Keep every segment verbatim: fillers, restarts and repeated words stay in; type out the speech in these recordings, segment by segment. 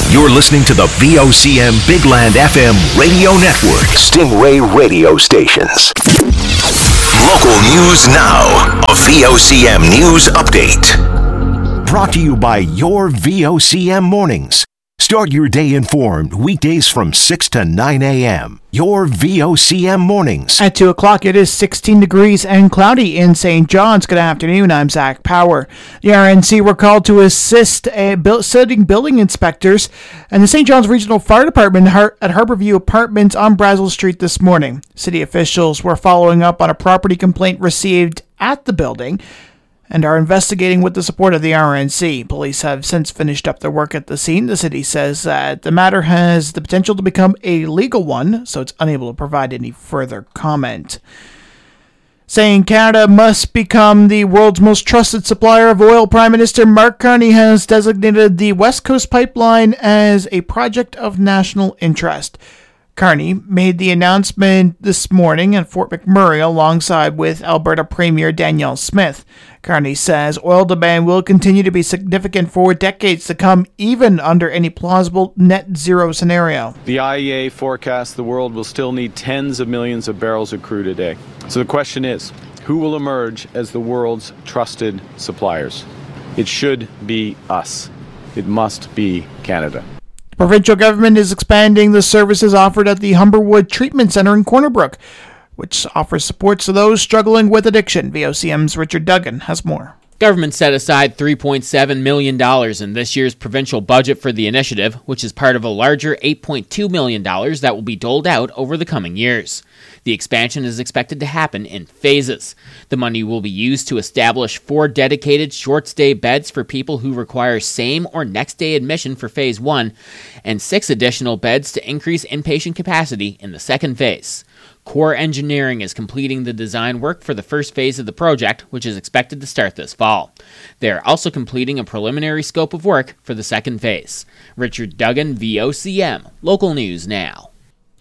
You're listening to the V O C M Big Land F M radio network. Stingray radio stations. Local news now. A V O C M news update. Brought to you by your V O C M mornings. Start your day informed weekdays from six to nine a.m. Your V O C M mornings. At two o'clock, it is sixteen degrees and cloudy in Saint John's. Good afternoon. I'm Zach Power. The R N C were called to assist a build, sitting building inspectors and the Saint John's Regional Fire Department at Harborview Apartments on Brazel Street this morning. City officials were following up on a property complaint received at the building and are investigating with the support of the R N C. Police have since finished up their work at the scene. The city says that the matter has the potential to become a legal one, so it's unable to provide any further comment. Saying Canada must become the world's most trusted supplier of oil, Prime Minister Mark Carney has designated the West Coast Pipeline as a project of national interest. Carney made the announcement this morning at Fort McMurray alongside with Alberta Premier Danielle Smith. Carney says oil demand will continue to be significant for decades to come, even under any plausible net zero scenario. The I E A forecasts the world will still need tens of millions of barrels of crude a day. So the question is, who will emerge as the world's trusted suppliers? It should be us. It must be Canada. The provincial government is expanding the services offered at the Humberwood Treatment Centre in Corner Brook, which offers support to those struggling with addiction. V O C M's Richard Duggan has more. Government set aside three point seven million dollars in this year's provincial budget for the initiative, which is part of a larger eight point two million dollars that will be doled out over the coming years. The expansion is expected to happen in phases. The money will be used to establish four dedicated short-stay beds for people who require same or next-day admission for Phase one, and six additional beds to increase inpatient capacity in the second phase. Core Engineering is completing the design work for the first phase of the project, which is expected to start this fall. They are also completing a preliminary scope of work for the second phase. Richard Duggan, V O C M, Local News Now.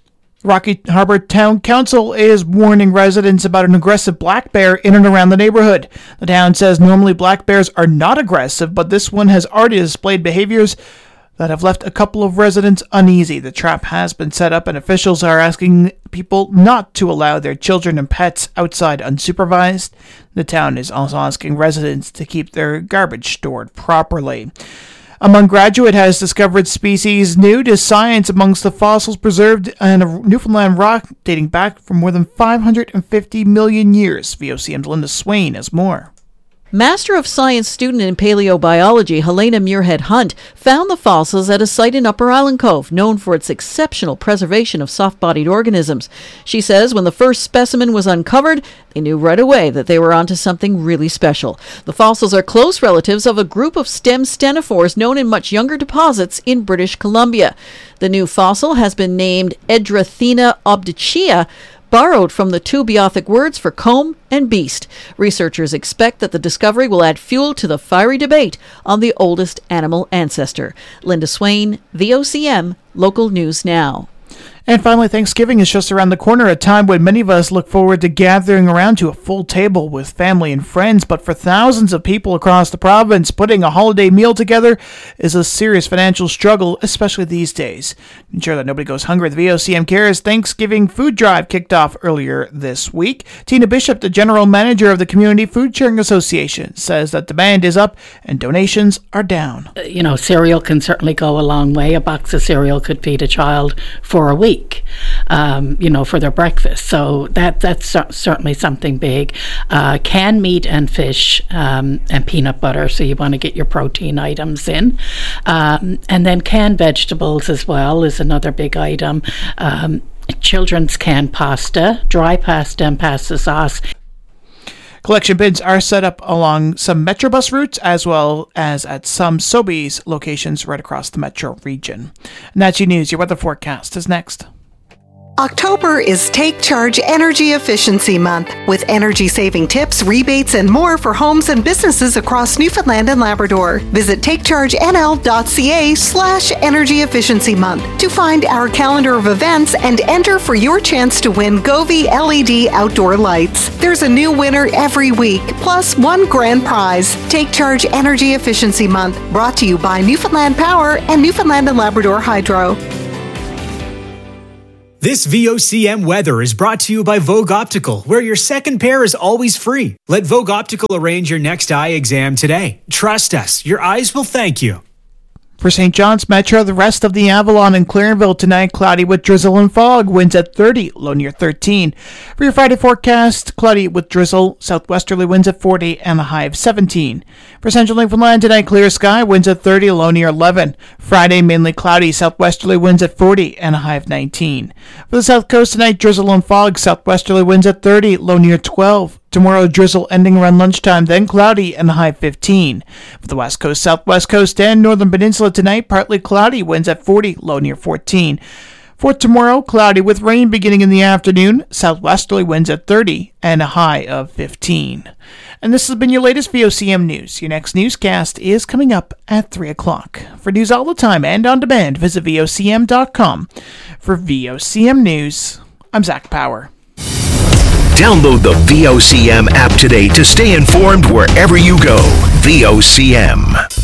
Rocky Harbour Town Council is warning residents about an aggressive black bear in and around the neighborhood. The town says normally black bears are not aggressive, but this one has already displayed behaviors that have left a couple of residents uneasy. The trap has been set up and officials are asking people not to allow their children and pets outside unsupervised. The town is also asking residents to keep their garbage stored properly. Among Graduate has discovered species new to science amongst the fossils preserved in a Newfoundland rock dating back for more than five hundred fifty million years. V O C M's Linda Swain has more. Master of Science student in paleobiology Helena Muirhead Hunt found the fossils at a site in Upper Island Cove, known for its exceptional preservation of soft-bodied organisms. She says when the first specimen was uncovered, they knew right away that they were onto something really special. The fossils are close relatives of a group of stem stenophores known in much younger deposits in British Columbia. The new fossil has been named Edrathena obducea, borrowed from the two Beothic words for comb and beast. Researchers expect that the discovery will add fuel to the fiery debate on the oldest animal ancestor. Linda Swain, V O C M, Local News Now. And finally, Thanksgiving is just around the corner, a time when many of us look forward to gathering around to a full table with family and friends. But for thousands of people across the province, putting a holiday meal together is a serious financial struggle, especially these days. To ensure that nobody goes hungry, the V O C M Cares Thanksgiving Food Drive kicked off earlier this week. Tina Bishop, the general manager of the Community Food Sharing Association, says that demand is up and donations are down. You know, cereal can certainly go a long way. A box of cereal could feed a child for a week. Um, you know, for their breakfast. So that that's cer- certainly something big. Uh, canned meat and fish um, and peanut butter, so you want to get your protein items in. Um, and then canned vegetables as well is another big item. Um, children's canned pasta, dry pasta and pasta sauce. Collection bins are set up along some Metrobus routes as well as at some Sobeys locations right across the metro region. And that's your news. Your weather forecast is next. October is Take Charge Energy Efficiency Month, with energy-saving tips, rebates, and more for homes and businesses across Newfoundland and Labrador. Visit takechargenl.ca slash energy efficiency month to find our calendar of events and enter for your chance to win Govee L E D outdoor lights. There's a new winner every week, plus one grand prize. Take Charge Energy Efficiency Month, brought to you by Newfoundland Power and Newfoundland and Labrador Hydro. This V O C M weather is brought to you by Vogue Optical, where your second pair is always free. Let Vogue Optical arrange your next eye exam today. Trust us, your eyes will thank you. For Saint John's Metro, the rest of the Avalon and Clarenville tonight, cloudy with drizzle and fog, winds at thirty, low near thirteen. For your Friday forecast, cloudy with drizzle, southwesterly winds at forty, and a high of seventeen. For Central Newfoundland tonight, clear sky, winds at thirty, low near eleven. Friday, mainly cloudy, southwesterly winds at forty, and a high of nineteen. For the South Coast tonight, drizzle and fog, southwesterly winds at thirty, low near twelve. Tomorrow, drizzle ending around lunchtime, then cloudy and a high fifteen. For the West Coast, Southwest Coast, and Northern Peninsula tonight, partly cloudy, winds at forty, low near fourteen. For tomorrow, cloudy with rain beginning in the afternoon, southwesterly winds at thirty, and a high of fifteen. And this has been your latest V O C M News. Your next newscast is coming up at three o'clock. For news all the time and on demand, visit V O C M dot com. For V O C M News, I'm Zach Power. Download the V O C M app today to stay informed wherever you go. V O C M.